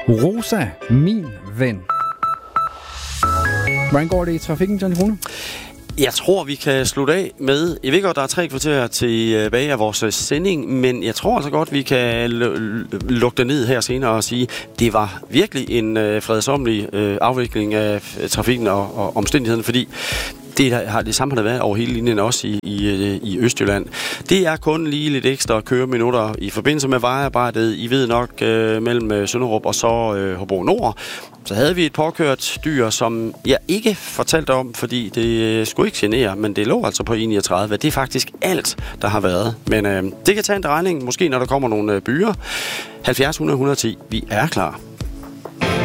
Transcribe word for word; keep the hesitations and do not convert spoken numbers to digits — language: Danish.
Rosa, min ven. Hvordan går det i trafikken, Johnny Rune? Jeg tror, vi kan slutte af med... Jeg ved godt, der er tre kvarter tilbage af vores sending, men jeg tror altså godt, vi kan l- l- lukke det ned her senere og sige, det var virkelig en øh, fredsommelig øh, afvikling af trafikken og, og omstændighederne, fordi det har det samme har det været over hele linjen også i, i, i Østjylland. Det er kun lige lidt ekstra køreminutter i forbindelse med vejarbejdet. I ved nok øh, mellem Sønderup og så øh, Hobro Nord. Så havde vi et påkørt dyr, som jeg ikke fortalte om, fordi det skulle ikke genere, men det lå altså på en niogtredive. Det er faktisk alt, der har været. Men øh, det kan tage en drejning, måske når der kommer nogle øh, byer. halvfjerds hundrede et hundrede og ti. Vi er klar.